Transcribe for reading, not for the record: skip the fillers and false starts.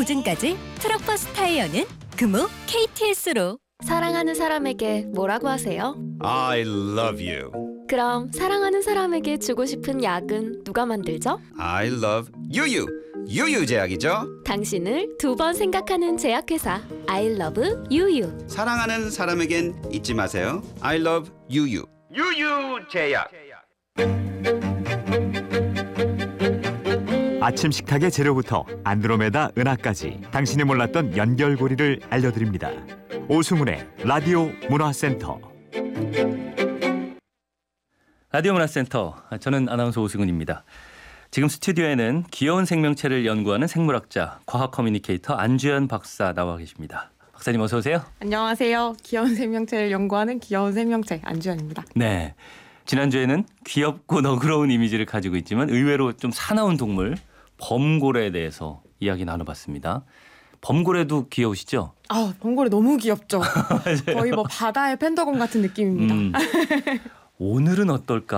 보증까지 트럭버스 타이어는 금호 KTS로. 사랑하는 사람에게 뭐라고 하세요? I love you. 그럼 사랑하는 사람에게 주고 싶은 약은 누가 만들죠? I love 유유. 유유 제약이죠. 당신을 두 번 생각하는 제약회사 I love 유유. 사랑하는 사람에겐 잊지 마세요. I love 유유. 유유 제약. 아침 식탁의 재료부터 안드로메다 은하까지 당신이 몰랐던 연결고리를 알려드립니다. 오승훈의 라디오 문화센터. 라디오 문화센터, 저는 아나운서 오승훈입니다. 지금 스튜디오에는 귀여운 생명체를 연구하는 생물학자, 과학 커뮤니케이터 안주연 박사 나와 계십니다. 박사님 어서 오세요. 안녕하세요. 귀여운 생명체를 연구하는 귀여운 생명체 안주연입니다. 네, 지난주에는 귀엽고 너그러운 이미지를 가지고 있지만 의외로 좀 사나운 동물 범고래에 대해서 이야기 나눠봤습니다. 범고래도 귀여우시죠? 아, 범고래 너무 귀엽죠. 거의 뭐 바다의 펜더건 같은 느낌입니다. 오늘은 어떨까?